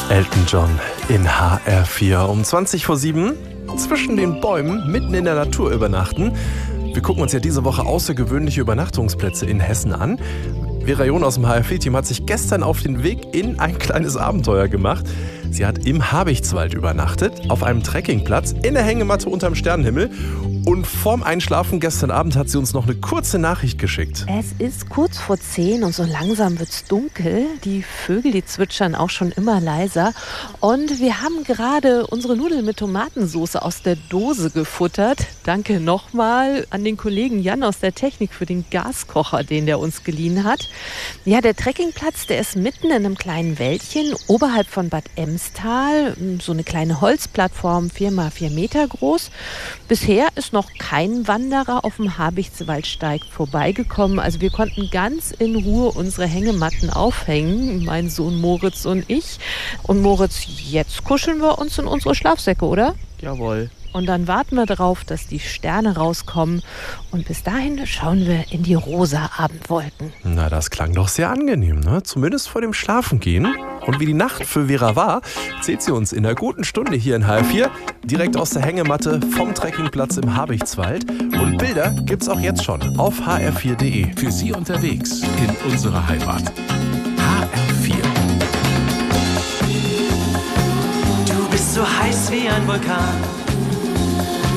Elton John in HR4 um 7:20 zwischen den Bäumen mitten in der Natur übernachten. Wir gucken uns ja diese Woche außergewöhnliche Übernachtungsplätze in Hessen an. Vera John aus dem HR4-Team hat sich gestern auf den Weg in ein kleines Abenteuer gemacht. Sie hat im Habichtswald übernachtet, auf einem Trekkingplatz, in der Hängematte unterm Sternenhimmel. Und vorm Einschlafen gestern Abend hat sie uns noch eine kurze Nachricht geschickt. Es ist kurz vor 10 und so langsam wird's dunkel. Die Vögel, die zwitschern auch schon immer leiser. Und wir haben gerade unsere Nudeln mit Tomatensauce aus der Dose gefuttert. Danke nochmal an den Kollegen Jan aus der Technik für den Gaskocher, den der uns geliehen hat. Ja, der Trekkingplatz, der ist mitten in einem kleinen Wäldchen oberhalb von Bad Emstal. So eine kleine Holzplattform, 4x4 Meter groß. Bisher ist noch kein Wanderer auf dem Habichtswaldsteig vorbeigekommen. Also wir konnten ganz in Ruhe unsere Hängematten aufhängen, mein Sohn Moritz und ich. Und Moritz, jetzt kuscheln wir uns in unsere Schlafsäcke, oder? Jawohl. Und dann warten wir darauf, dass die Sterne rauskommen. Und bis dahin schauen wir in die rosa Abendwolken. Na, das klang doch sehr angenehm, ne? Zumindest vor dem Schlafengehen. Und wie die Nacht für Vera war, erzählt sie uns in einer guten Stunde hier in HR4, direkt aus der Hängematte vom Trekkingplatz im Habichtswald. Und Bilder gibt's auch jetzt schon auf hr4.de. Für Sie unterwegs in unsere Heimat. HR4. Du bist so heiß wie ein Vulkan.